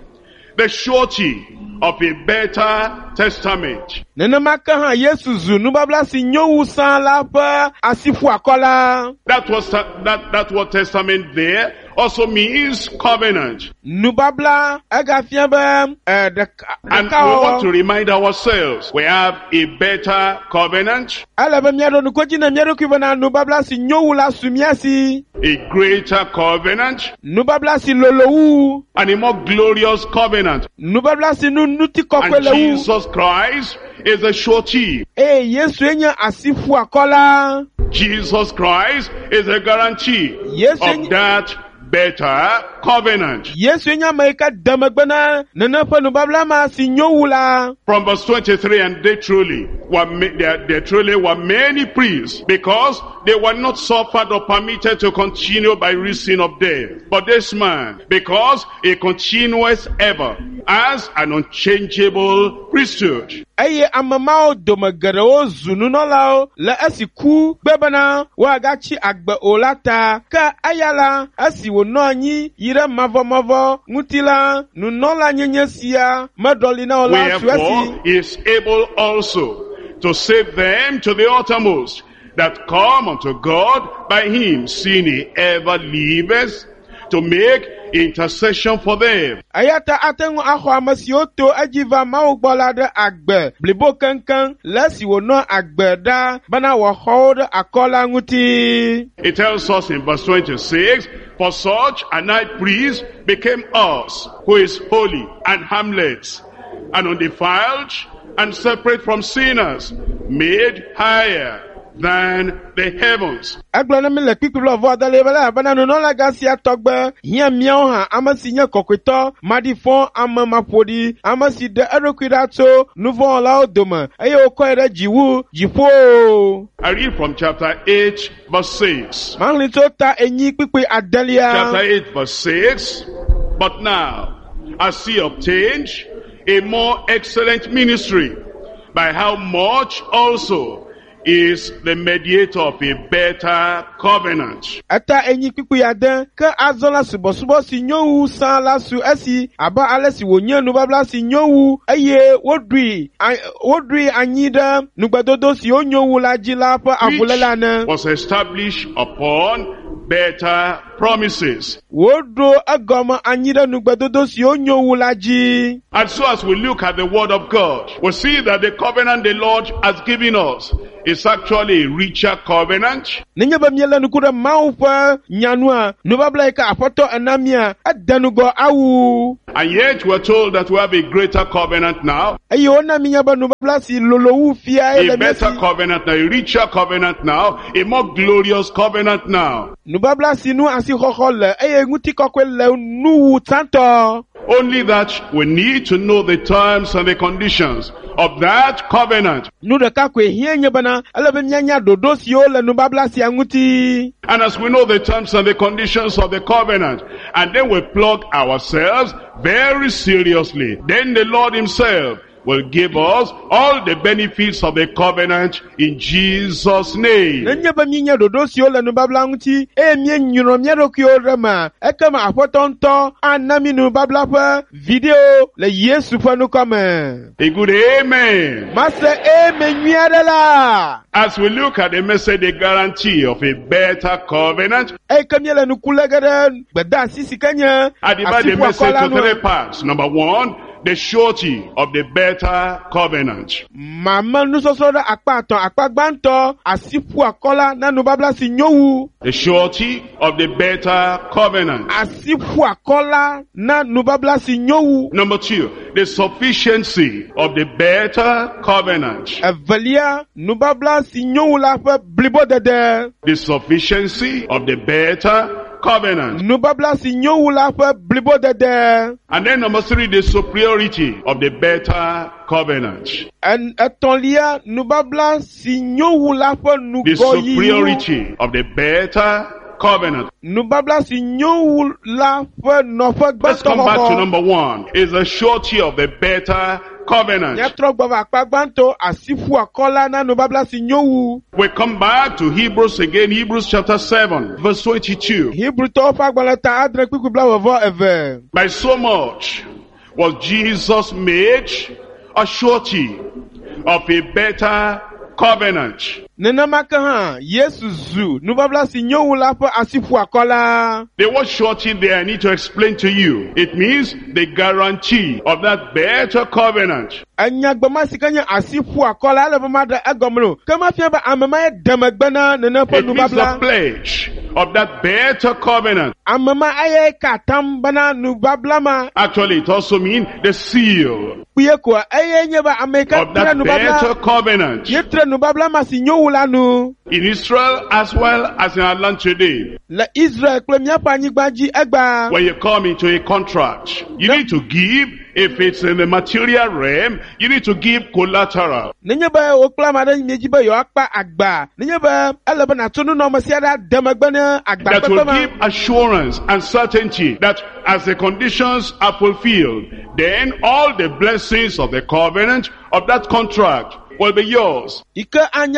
the surety of a better testament. Nenema ke hã Yesu zu nubabla si nyo wu sã la ƒe asifu akɔla. That word testament there also means covenant. Nubabla egafia be And we want to ɖekawɔwɔ. remind ourselves, we have a better covenant, Ele be míaɖo nukodzi ne mía ɖokui bena nubabla si nyo wu la su mía si. a greater covenant, Nubabla si lolo wu. and a more glorious covenant. Nubabla si nuti kɔkɔe And le wu. Jesus Christ is a surety. Eye Yesu nye asifu akɔla. Jesus Christ is a guarantee Yes, of that better covenant. Yesu nye ame yi ke de megbe na nene ƒe nubabla ma si nyo wu la. From verse 23, and they truly were many priests, because they were not suffered or permitted to continue by reason of death. But this man, because he continues ever as an unchangeable priesthood. Eye ame mawo dome geɖewo zu nunɔlawo le esi ku gbe bena woagatsi agbe o la ta. Ke eya la esi wònɔ anyi yi ɖe mavɔmavɔ ŋuti la, nunɔla nyenye sia meɖɔli na wo la su Wherefore esi. he is able also to save them to the uttermost that come unto God by him, seeing he ever liveth to make intercession for them. Ayata atengu akho amasioto ajiva maugbola de agbe blibo kankan lesi wono agbe da bana wa hold akola nguti. It tells us in verse 26, for such a high priest became us, who is holy and harmless, and undefiled, and separate from sinners, made higher than the heavens. Aglona mele people of water level bana no la gasia togbe hia miao ha amasi nya kokwito madifon amamapodi amasi de eroquidato nouveau la odoma ayo koire jiwu jifo. I read from chapter 8 verse 6. Manli tota enyi pipi adelia. Chapter 8 verse 6. But now, as he obtained a more excellent ministry, by how much also is the mediator of a better covenant. Ata enyi pipi aden ke azola subo si nyowu san la su esi aba alesi wonye no babla si nyowu eye wodui anyida nugbadodo si onyowu la jila pa avulela na was established upon better promises. Wodo agoma anyida nugbadodo si onyowu la ji. And so as we look at the word of God, we see that the covenant the Lord has given us is actually a richer covenant. Ninya ba miela nukura maufa nyanua nubabla ika apoto anamia adanugo awu. And yet we're told that we have a greater covenant now. Ayo na minya ba nubabla si lolowu fia ele a better covenant now, a richer covenant now, a more glorious covenant now. Nubabla si nu asi hohole eye nguti kokwele nu tanto. Only that we need to know the terms and the conditions of that covenant. Nu de kakwe hienye bana alebe nyanya dodo si ole nubabla si anguti. And as we know the terms and the conditions of the covenant, and then we plug ourselves very seriously, then the Lord himself will give us all the benefits of the covenant in Jesus' name. Nenye ba minya dodo si ole nubabla nguti mie nyuro miero kiorema ekama apotonto anami nubabla pa video le Yesu fa nu kame. A good amen. Master amen nyadela. As we look at the message, the guarantee of a better covenant, I kamyele nukulegere beda sisi kanya. I divide the message to three parts. Number one, the surety of the better covenant. Mama nusosoda akpaton akpagbanto asifu akola na nubabla si nyowu. The surety of the better covenant. Asifu akola na nubabla si nyowu. Number two, the sufficiency of the better covenant. Evalia nubabla si nyowu la fe blibo dede. The sufficiency of the better covenant. Nubabla si nyowu la fe blibo dede. And then number three, the superiority of the better covenant. And etonlia nubabla si nyowu la fe nugoyi. The superiority of the better covenant. Nubabla si nyowu la fe nofe gbeto. Let's come back to number one. Is the surety of the better covenant. We come back to Hebrews again, Hebrews chapter 7, verse 22. By so much was Jesus made a surety of a better covenant. The word surety there, I need to explain to you. It means the guarantee of that better covenant. It means the pledge of that better covenant. Actually, it also means the seal of that better covenant. In Israel as well as in our land today. When you come into a contract, you need to give, if it's in the material realm, you need to give collateral. That will give assurance and certainty that as the conditions are fulfilled, then all the blessings of the covenant of that contract will be yours. As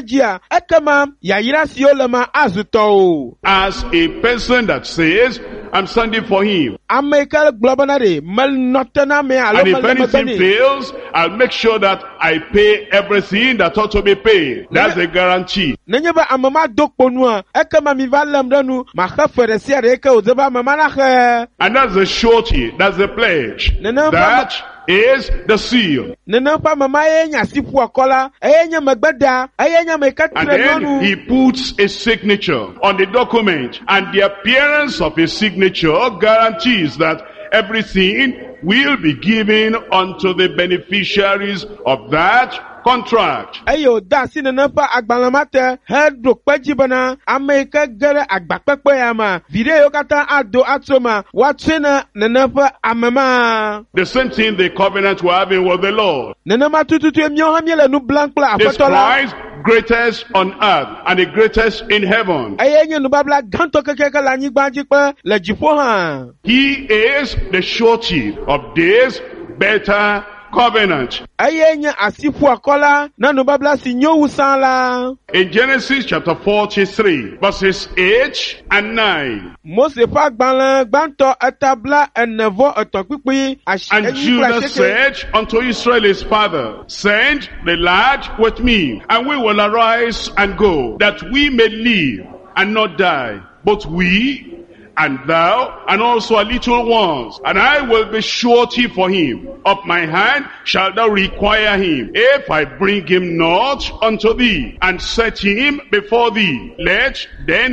a person that says, I'm standing for him. America globanare mal notana me alo And if mal anything mabani. fails, I'll make sure that I pay everything that ought to be paid. That's a guarantee. Nenyeba amama dokponua eka mami valam danu ma khafere sia reka ozeba mama na khe. And that's the surety. That's the pledge. That is the seal. Nana pa mama enya sipu akola enya magbada enya mekatre And then nonu. he puts a signature on the document, and the appearance of his signature guarantees that everything will be given unto the beneficiaries of that contract. Ayo da si nana pa agbalamate hedro pejibana America gere agbapekpe yama video kata ado atoma watsena nana pa amama. The same thing the covenant we're having with the Lord. Nana ma tututu emyo hamiele nu blank pla This afatola. Christ, greatest on earth and the greatest in heaven. Ayenye nu babla ganto kekeke la nyigba jikpe le jipo ha. He is the surety of this better covenant. Ayenye asifu akola na nu babla si nyowu san la. In Genesis chapter 43, verses 8 and 9. Mose pa gbanlan gbanto etabla enevo etokpipi And Judah said unto Israel his father, send the lad with me, and we will arise and go, that we may live and not die, both we and thou, and also our little ones, and I will be surety for him. Of my hand shalt thou require him, if I bring him not unto thee, and set him before thee. Let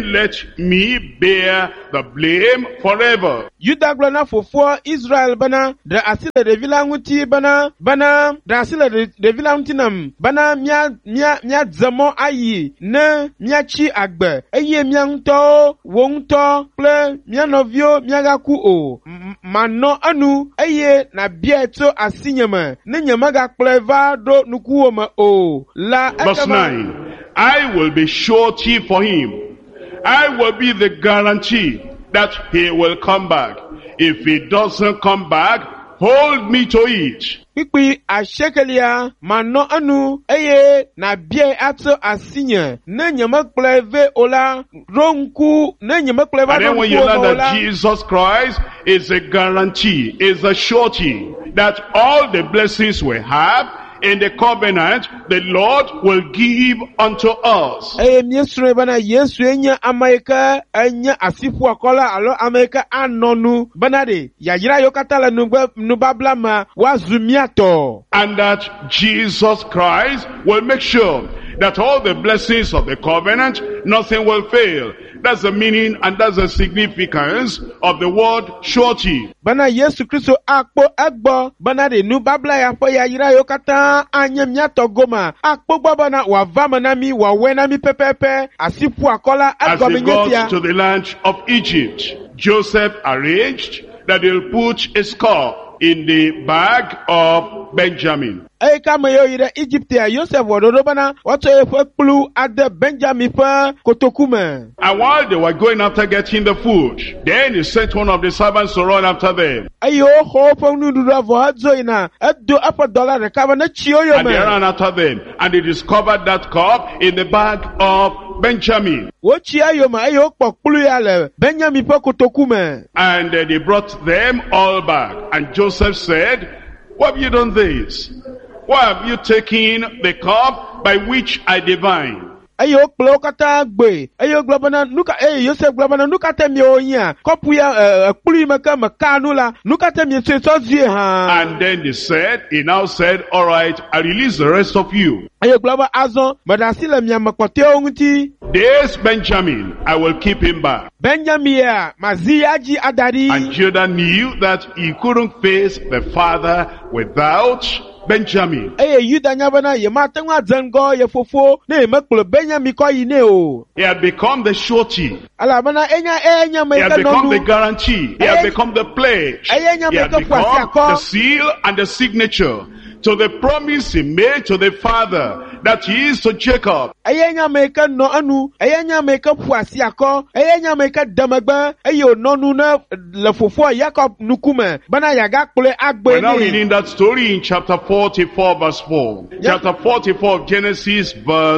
me bear the blame forever. Yuda glona fofo Israel bana da asile de vilanguti bana da asile de vilangutinam bana mia zamo ayi ne mia chi agbe eye mia nto wo nto ple mia novio mia gaku o mano anu eye na bieto asinyama ne nyama ga ple va do nuku ma o la. Verse 9, I will be surety for him. I will be the guarantee that he will come back. If he doesn't come back, hold me to it. Pipi ashekelia mano anu eye na bie ato asinya ne nyama pleve ola ronku ne nyama pleva. And then when you learn that Jesus Christ is a guarantee, is a surety that all the blessings we have in the covenant, the Lord will give unto us. Miesre bana Yesu enya Amerika enya asifu akola alo Amerika anonu banade yajira yokatala nubablama wazumiato. And that Jesus Christ will make sure that all the blessings of the covenant, nothing will fail. That's the meaning and that's the significance of the word surety. Bana Yesu Kristo akpo egbo bana de nu babla ya po ya yira yokata anyamiato goma akpo bana wa vamanami wa wenami pepepe asifu akola egbo As they minyetia. got to the land of Egypt, Joseph arranged that they'll put a skull in the bag of Benjamin. Kama yo yire Egypte ya Yosef wadodo bana wato efe plu ade Benjamin pe kotokume. And while they were going after getting the food, then he sent one of the servants to run after them. Ayo ho po nudu vo hadzo ina edo apa dollar recover na chioyo And they me. ran after them, and they discovered that cup in the bag of Benjamin. Wo chiayo ma ayo po plu ya le Benjamin pe kotokume. And they brought them all back. And Joseph said, why have you done this? Why have you taken the cup by which I divine? Ayo klo kata gbe ayo globana nuka Yosef globana nuka temi onya kopu ya plu meka makanu la nuka temi so zie ha. And then he now said, all right, I release the rest of you. Ayo globa azon madasile mi amakote onguti. This Benjamin, I will keep him back. Benjamin ya maziaji adari. And Judah knew that he couldn't face the father without Benjamin. Yuda nyabana ye matengwa zango ye fofo ne meklo Benjamin ko yi ne o. He had become the surety. Alabana enya He had meka become the nonu. guarantee. He had become the pledge. He had become the seal and the signature to the promise he made to the father that he is to Jacob. Enya meka no anu, enya meka fuasi ako, enya meka damagba, eyo nonu na le fofo Jacob nukume. Bana yaga kule agbe We're now ni. reading that story in chapter 44 verse 4. Chapter 44 of Genesis verse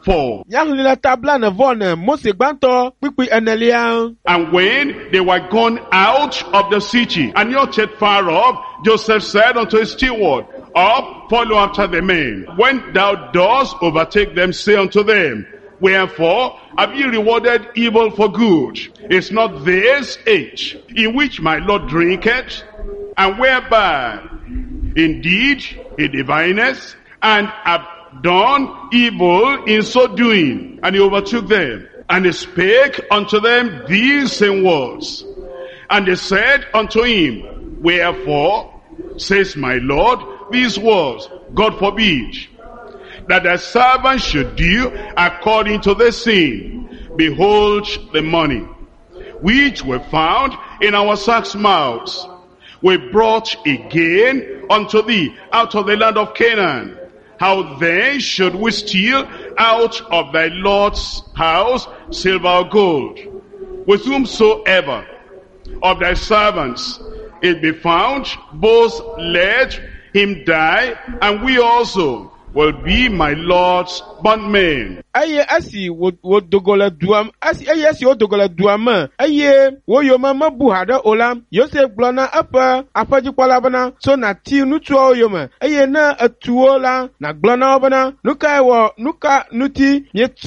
4. Nyahulila tabla na vona Mose gbanto pipi enelia. And when they were gone out of the city, and not yet far off, Joseph said unto his steward, Up, follow after the men. When thou dost overtake them, say unto them, Wherefore have ye rewarded evil for good? Is not this age in which my Lord drinketh, and whereby indeed he divineth, and have done evil in so doing? And he overtook them, and he spake unto them these same words. And they said unto him, Wherefore says my Lord these words? God forbid that the servant should do according to the sin. Behold the money which were found in our sacks' mouths, we brought again unto thee out of the land of Canaan. How then should we steal out of thy Lord's house silver or gold? With whomsoever of thy servants it be found, both let him die, and we also will be my Lord's bondmen. Aye asi wo dogola duam asi aye asi wo dogola duam aye wo yo mama buhada olam Yosef glona apa afaji kwala bana so na ti nutuo yo ma aye na atuola na glona bana nuka wo nuka nuti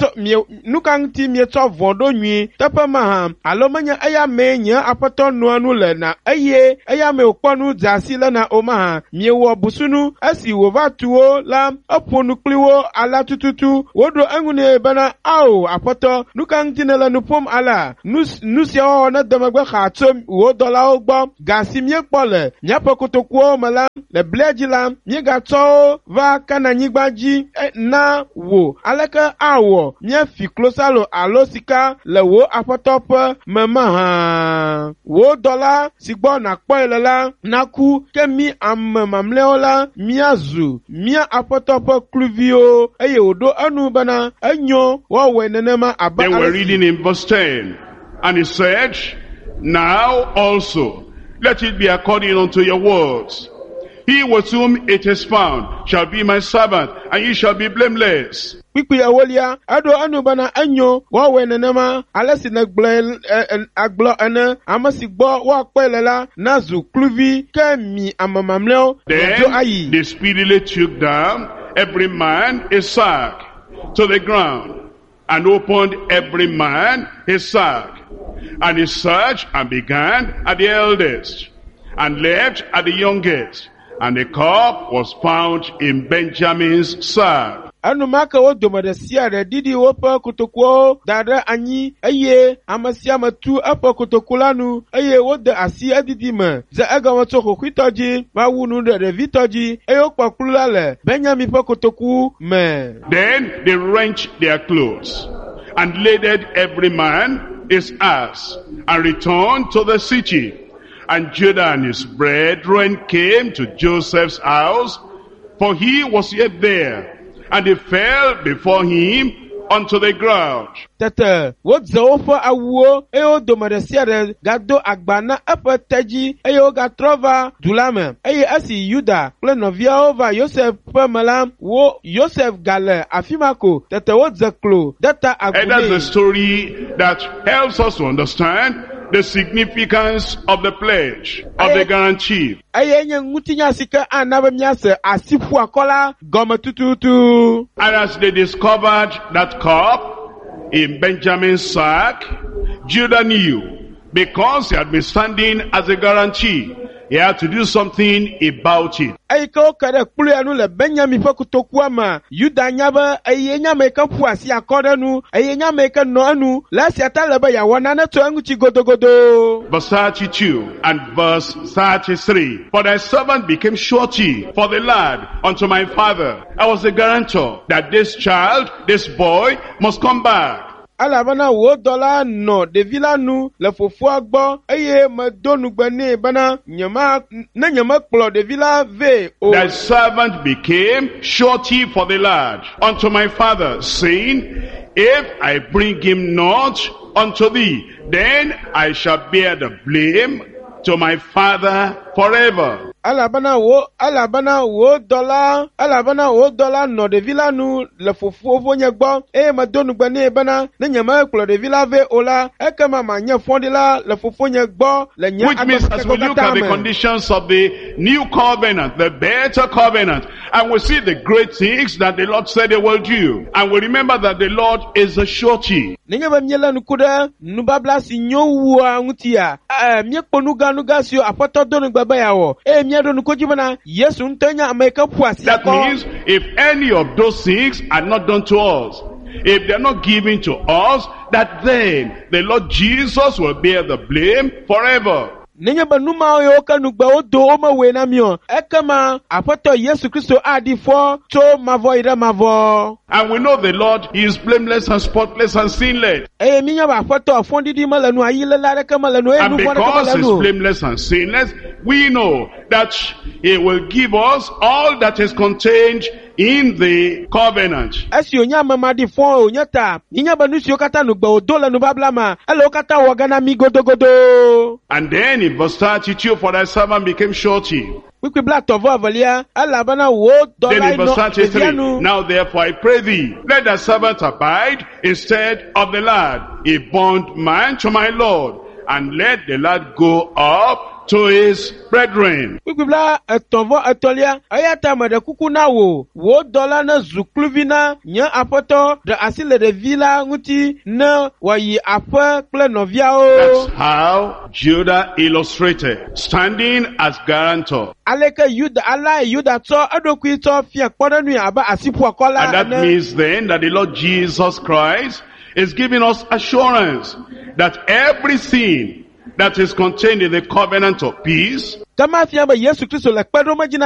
nuka nti mieto vondo nwi tapa ma alomanya aya menya apato nuanu le na aye aya me okponu jasi le na oma miewo busunu asi wo vatuo la oponu kliwo ala tututu wodo angune bana au apoto nukan tinela nupom ala nusia na demagba khatom wo dola ogbo gasimie pole nyapo kotokwo mala le blejila mi gato va kana nyigbaji na wo alaka awo mi fi closalo alosika le wo apotop mama ha wo dola sigbo na po elela naku kemi amamleola miazu mia apotop kluvio eye odo anu bana enyo wo wenenema aba. Then we're reading in verse 10, and he said, Now also let it be according unto your words. He with whom it is found shall be my servant, and ye shall be blameless. Pipi awolia ado anu bana enyo wo wenenema alesi na aglo ene amasigbo wo pelela nazu kluvi kemi amamamleo. Then they speedily took down every man his sack to the ground, and opened every man his sack, and he searched and began at the eldest, and left at the youngest, and the cup was found in Benjamin's sack. Anu maka wo domada siare didi wopa kutokwo dada anyi eye amasia matu apa kutokulanu eye wode asi adidi ma za aga wato kwitoji ma wunu de vitoji eyo pakulale Benjamin pa kutoku me. Then they wrenched their clothes and laded every man his ass, and returned to the city. And Judah and his brethren came to Joseph's house, for he was yet there. And they fell before him unto the ground. Tete, what zaofa awo, eo domadesiare, gado agbana apataji, eo gatrova, dulame, asi Yuda, plenovia over Yosef Pamalam, wo Yosef Gale, afimako, tete what zaklo, data agune. And that's the story that helps us to understand the significance of the pledge, of the guarantee. And as they discovered that cup in Benjamin's sack, Judah knew, because he had been standing as a guarantee, he had to do something about it. Verse 32 and verse 33. For thy servant became surety for the lad unto my father. I was the guarantor that this child, this boy, must come back. Alabana wo dola no de villa nu le fofo agbo eye ma donu gbani bana nyama na nyama kplo de villa ve o. Thy servant became surety for the lad unto my father, saying, If I bring him not unto thee, then I shall bear the blame to my father forever. alabana wo dollar no de villa nu le fofo nye gbo e ma donu gbe ne bana ne nyama klo de villa ve ola e kama ma nye fondi la le fofo nye gbo le nya. Which means as we look at the conditions of the new covenant, the better covenant, and we see the great things that the Lord said he will do, and we remember that the Lord is a surety. Ninga ba miela nukuda nubabla si nyowa ngutia mie kponuga nuga sio apoto donu gbaba yawo mie do nukojibana Yesu ntanya ameka puasi. That means if any of those things are not done to us, if they are not given to us, that then the Lord Jesus will bear the blame forever. Ninga ba numa yo kanugba odo oma wena mio ekama apoto Yesu Kristo adi fo to mavo ira mavo. And we know the Lord is blameless and spotless and sinless. And because he's blameless and sinless, we know that he will give us all that is contained in the covenant. And then in verse 32, for thy servant became surety. Then in verse 33, now therefore I pray thee, let thy servant abide instead of the lad, a bondman to my Lord, and let the lad go up to his brethren. And that's how Judah illustrated, standing as guarantor. And that means then that the Lord Jesus Christ is giving us assurance that everything that is contained in the covenant of peace